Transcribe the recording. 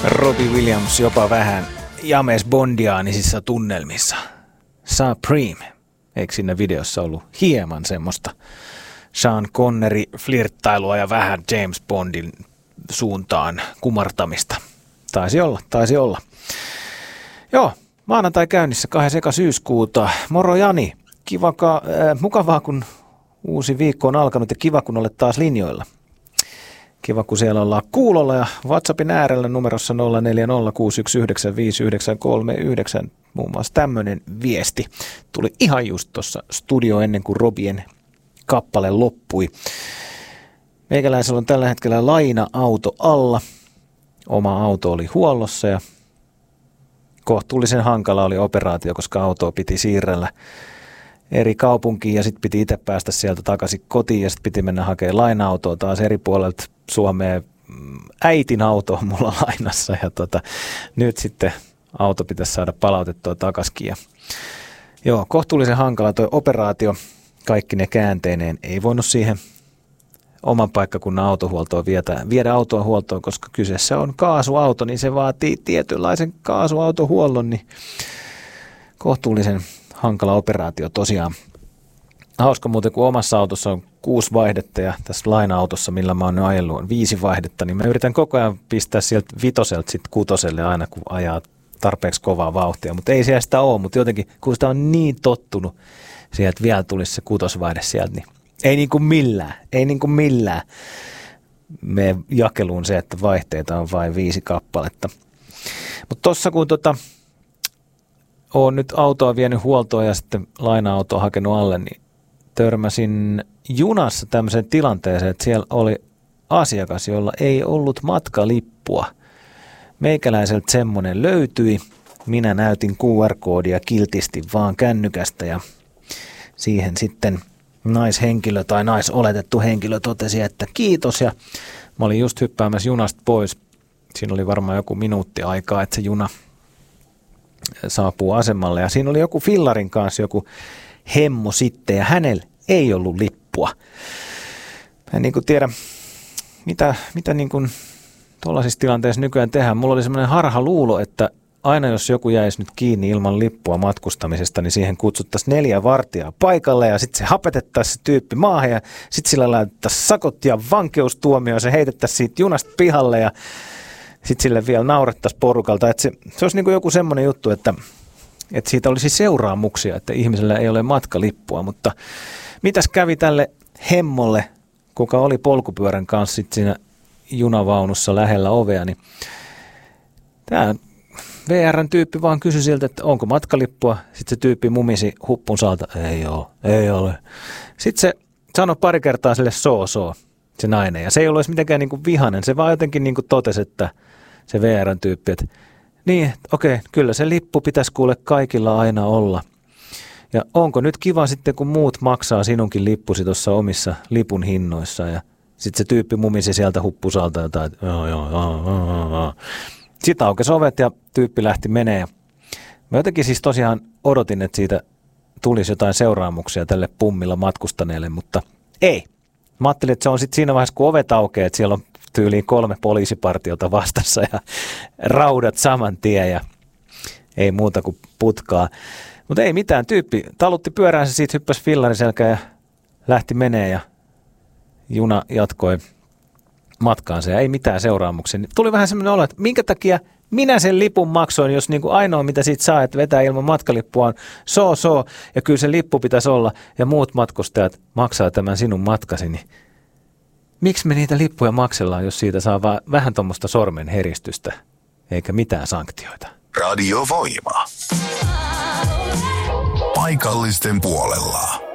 Robbie Williams jopa vähän James Bondiaanisissa tunnelmissa. Supreme. Eikö siinä videossa ollut hieman semmoista Sean Connery flirttailua ja vähän James Bondin suuntaan kumartamista? Taisi olla. Joo, maanantai käynnissä 2. syyskuuta. Moro Jani. Mukavaa kun uusi viikko on alkanut ja kiva kun olet taas linjoilla. Kiva kun siellä ollaan kuulolla ja WhatsAppin äärellä numerossa 0406195939. Muun muassa tämmöinen viesti tuli ihan just tuossa studio ennen kuin Robien kappale loppui. Meikäläisellä on tällä hetkellä laina-auto alla. Oma auto oli huollossa ja kohtuullisen hankala oli operaatio, koska autoa piti siirrellä eri kaupunkiin ja sitten piti itse päästä sieltä takaisin kotiin ja sitten piti mennä hakemaan laina-autoa taas eri puolelta Suomeen. Äitin auto on mulla lainassa ja nyt sitten auto pitäisi saada palautettua takaisin. Ja joo, kohtuullisen hankala tuo operaatio, kaikki ne käänteineen. Ei voinut siihen oman paikkakunnan autohuoltoon viedä autoa huoltoon, koska kyseessä on kaasuauto, niin se vaatii tietynlaisen kaasuautohuollon, niin kohtuullisen hankala operaatio tosiaan. Hauska muuten, kun omassa autossa on 6 vaihdetta ja tässä laina-autossa, millä mä oon nyt ajellut, on 5 vaihdetta, niin mä yritän koko ajan pistää sieltä 5 sitten 6 aina, kun ajaa tarpeeksi kovaa vauhtia, mutta ei siellä sitä ole, mutta jotenkin, kun sitä on niin tottunut, sieltä vielä tulisi se 6 vaihde sieltä, niin ei niin kuin millään me jakeluun se, että vaihteita on vain 5 kappaletta. Mutta tossa kun olen nyt autoa vienyt huoltoon ja sitten laina-autoa hakenut alle, niin törmäsin junassa tämmöiseen tilanteeseen, että siellä oli asiakas, jolla ei ollut matkalippua. Meikäläiseltä semmoinen löytyi. Minä näytin QR-koodia kiltisti vaan kännykästä ja siihen sitten naishenkilö tai naisoletettu henkilö totesi, että kiitos. Ja mä olin just hyppäämässä junasta pois. Siinä oli varmaan joku minuutti aikaa, että se juna saapuu asemalle. Ja siinä oli joku fillarin kanssa joku hemmo sitten ja hänellä ei ollut lippua. Mä en niin kuin tiedä, mitä niin kuin tuollaisissa tilanteissa nykyään tehdään. Mulla oli semmoinen harhaluulo, että aina jos joku jäisi nyt kiinni ilman lippua matkustamisesta, niin siihen kutsuttaisiin 4 vartijaa paikalle ja sitten se hapetettaisiin se tyyppi maahan ja sitten sillä laitettaisiin sakot ja vankeustuomio ja se heitettäisiin siitä junasta pihalle ja sitten sille vielä naurettaisiin porukalta. Että se olisi niin kuin joku semmoinen juttu, että siitä olisi seuraamuksia, että ihmisellä ei ole matkalippua, mutta mitäs kävi tälle hemmolle, kuka oli polkupyörän kanssa sit siinä junavaunussa lähellä ovea, niin tämä VR:n tyyppi vaan kysyi siltä, että onko matkalippua, sitten se tyyppi mumisi huppun saalta, ei ole. Sitten se sanoi pari kertaa sille se nainen, ja se ei ollut edes mitenkään niin kuin vihainen, se vaan jotenkin niin kuin totesi, että se VR:n tyyppi, että niin, okei, kyllä se lippu pitäisi kuule kaikilla aina olla. Ja onko nyt kiva sitten, kun muut maksaa sinunkin lippusi tuossa omissa lipun hinnoissa, ja sitten se tyyppi mumisi sieltä huppusalta jotain, että joo. Sitten aukesi ovet ja tyyppi lähti menee. Ja mä jotenkin siis tosiaan odotin, että siitä tulisi jotain seuraamuksia tälle pummilla matkustaneelle, mutta ei. Mä ajattelin, että se on sitten siinä vaiheessa, kun ovet aukeaa, että siellä on tyyliin 3 poliisipartiota vastassa ja raudat saman tien ja ei muuta kuin putkaa. Mutta ei mitään, tyyppi talutti pyöräänsä, siitä hyppäsi fillarin selkään ja lähti menee ja juna jatkoi matkaansa ja ei mitään seuraamuksia. Tuli vähän semmoinen olo, että minkä takia minä sen lipun maksoin, jos niin kuin ainoa mitä siitä saa, että vetää ilman matkalippua on ja kyllä se lippu pitäisi olla ja muut matkustajat maksaa tämän sinun matkasi, niin miksi me niitä lippuja maksellaan, jos siitä saa vähän tuommoista sormen heristystä eikä mitään sanktioita? Radio Voima. Paikallisten puolella.